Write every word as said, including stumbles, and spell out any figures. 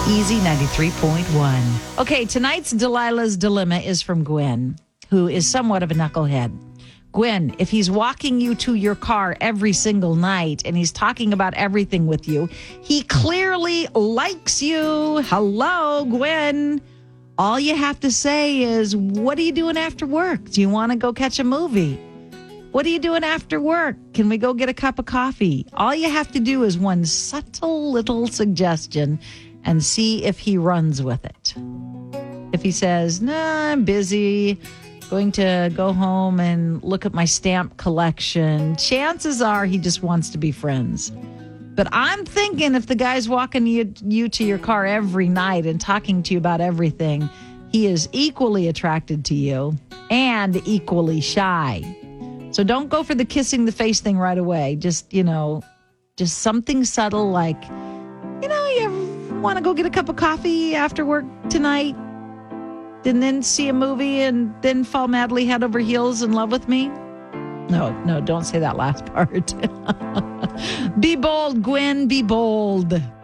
Easy ninety-three point one. Okay, tonight's Delilah's Dilemma is from Gwen, who is somewhat of a knucklehead. Gwen, if he's walking you to your car every single night and he's talking about everything with you, he clearly likes you. Hello, Gwen. All you have to say is, what are you doing after work? Do you want to go catch a movie? What are you doing after work? Can we go get a cup of coffee? All you have to do is one subtle little suggestion and see if he runs with it. If he says, nah, I'm busy, going to go home and look at my stamp collection, chances are he just wants to be friends. But I'm thinking if the guy's walking you, you to your car every night and talking to you about everything, he is equally attracted to you and equally shy. So don't go for the kissing the face thing right away. Just, you know, just something subtle like, you know, you ever want to go get a cup of coffee after work tonight and then see a movie and then fall madly head over heels in love with me? No, no, don't say that last part. Be bold, Gwen, be bold.